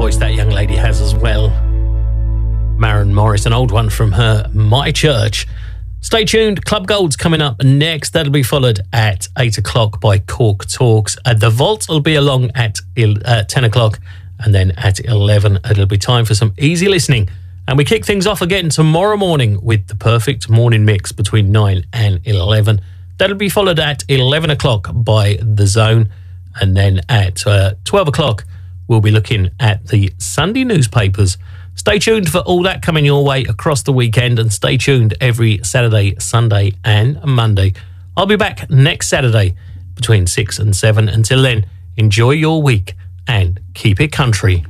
voice that young lady has as well. Maren Morris, an old one from her My Church. Stay tuned. Club Gold's coming up next. That'll be followed at 8 o'clock by Cork Talks. The Vault will be along at 10 o'clock. And then at 11, it'll be time for some easy listening. And we kick things off again tomorrow morning with the perfect morning mix between 9 and 11. That'll be followed at 11 o'clock by The Zone. And then at 12 o'clock, we'll be looking at the Sunday newspapers. Stay tuned for all that coming your way across the weekend, and stay tuned every Saturday, Sunday and Monday. I'll be back next Saturday between 6 and 7. Until then, enjoy your week and keep it country.